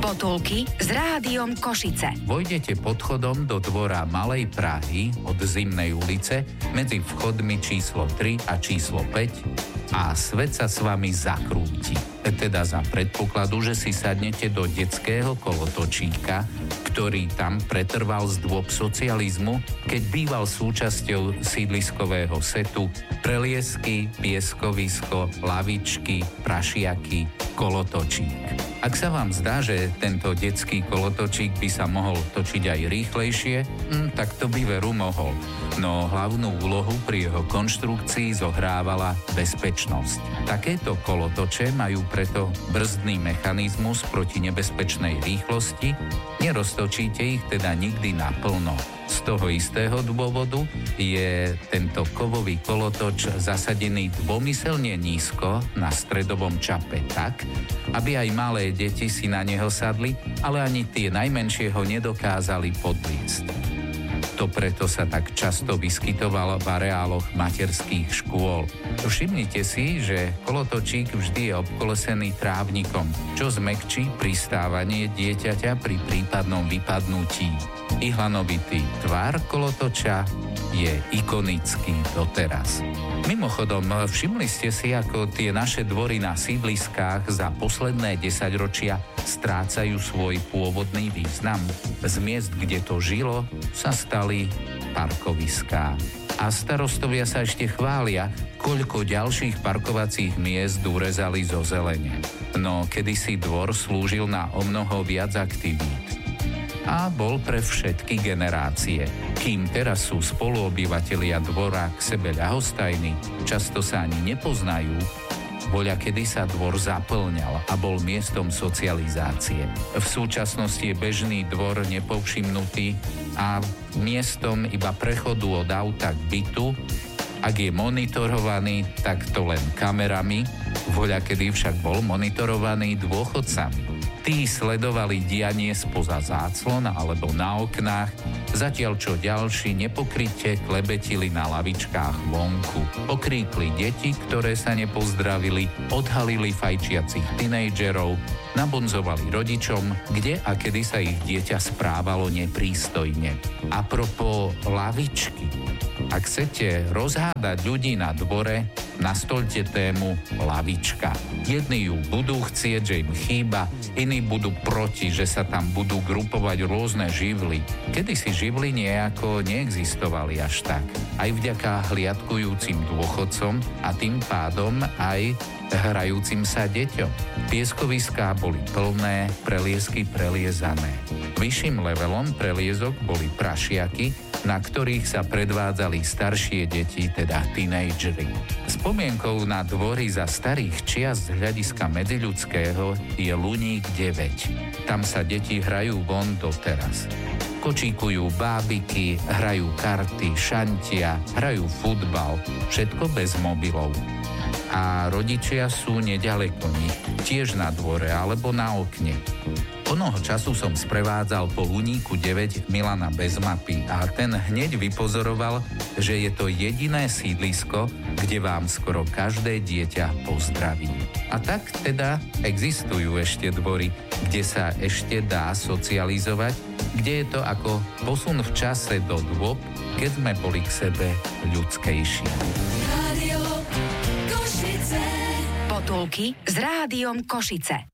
Potulky s Rádiom Košice. Vojdete podchodom do dvora Malej Prahy od Zimnej ulice medzi vchodmi číslo 3 a číslo 5 a svet sa s vami zakrúti. Teda za predpokladu, že si sadnete do detského kolotočíka, ktorý tam pretrval z dôb socializmu, keď býval súčasťou sídliskového setu preliesky, pieskovisko, lavičky, prašiaky, kolotočík. Ak sa vám zdá, že tento detský kolotočík by sa mohol točiť aj rýchlejšie, tak to by veru mohol. No hlavnú úlohu pri jeho konštrukcii zohrávala bezpečnosť. Takéto kolotoče majú preto brzdný mechanizmus proti nebezpečnej rýchlosti, neroztočíte ich teda nikdy naplno. Z toho istého dôvodu je tento kovový kolotoč zasadený dvomyselne nízko na stredovom čape tak, aby aj malé deti si na neho sadli, ale ani tie najmenšie ho nedokázali podliesť. To preto sa tak často vyskytoval v areáloch materských škôl. Všimnite si, že kolotočík vždy je obkolesený trávnikom, čo zmäkčí pristávanie dieťaťa pri prípadnom vypadnutí. Ihlanovitý tvar kolotoča je ikonický doteraz. Mimochodom, všimli ste si, ako tie naše dvory na sídliskách za posledné 10 ročia strácajú svoj pôvodný význam. Z miest, kde to žilo, sa stali parkoviská. A starostovia sa ešte chvália, koľko ďalších parkovacích miest urezali zo zelene. No kedysi dvor slúžil na omnoho viac aktivít a bol pre všetky generácie. Kým teraz sú spoluobyvatelia dvora k sebe ľahostajní, často sa ani nepoznajú, voľakedy sa dvor zaplňal a bol miestom socializácie. V súčasnosti je bežný dvor nepovšimnutý a miestom iba prechodu od auta k bytu. Ak je monitorovaný, tak to len kamerami, voľakedy však bol monitorovaný dôchodcami. Tí sledovali dianie spoza záclon alebo na oknách, zatiaľ čo ďalší nepokryte klebetili na lavičkách vonku. Okríkli deti, ktoré sa nepozdravili, odhalili fajčiacich tínejdžerov, nabonzovali rodičom, kde a kedy sa ich dieťa správalo neprístojne. Apropos lavičky, ak chcete rozhádať ľudí na dvore, nastoľte tému lavička. Jedni ju budú chcieť, že im chýba, iní budú proti, že sa tam budú grupovať rôzne živly. Kedysi živly nejako neexistovali až tak. Aj vďaka hliadkujúcim dôchodcom a tým pádom aj hrajúcim sa deťom. Pieskoviská boli plné, preliesky preliezané. Vyšším levelom preliezok boli prašiaky, na ktorých sa predvádzali staršie deti, teda tínejdžeri. Spomienkou na dvory za starých čias z hľadiska medziľudského je Luník 9. Tam sa deti hrajú von doteraz. Kočíkujú bábiky, hrajú karty, šantia, hrajú futbal, všetko bez mobilov. A rodičia sú neďaleko nich, tiež na dvore alebo na okne. Onoho času som sprevádzal po Luníku 9 Milana bez mapy a ten hneď vypozoroval, že je to jediné sídlisko, kde vám skoro každé dieťa pozdraví. A tak teda existujú ešte dvory, kde sa ešte dá socializovať, kde je to ako posun v čase do dôb, keď sme boli k sebe ľudskejší. Potulky s Rádiom Košice.